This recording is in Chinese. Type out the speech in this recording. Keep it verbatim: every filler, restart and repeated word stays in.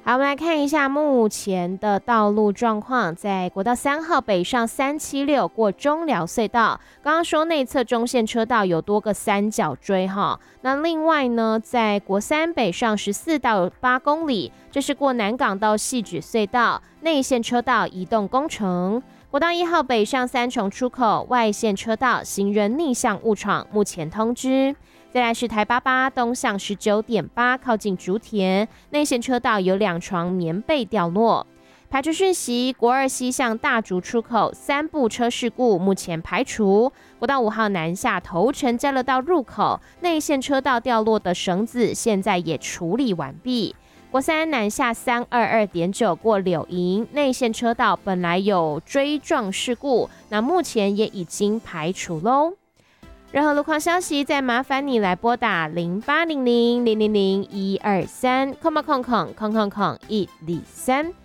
好，我们来看一下目前的道路状况。在国道三号北上三七六过中寮隧道，刚刚说内侧中线车道有多个三角锥哈。那另外呢，在国三北上十四到八公里，这是过南港到汐止隧道内线车道移动工程。国道一号北上三重出口外线车道行人逆向误闯，目前通知。再来是台八八东向十九点八，靠近竹田内线车道有两床棉被掉落。排除讯息，国二西向大竹出口三部车事故目前排除。国道五号南下头城交流道入口内线车道掉落的绳子现在也处理完毕。国三南下三二二点九过柳营内线车道本来有追撞事故，那目前也已经排除喽。任何路况消息，再麻烦你来拨打零八零零零零零一二三空空空空空空一零三。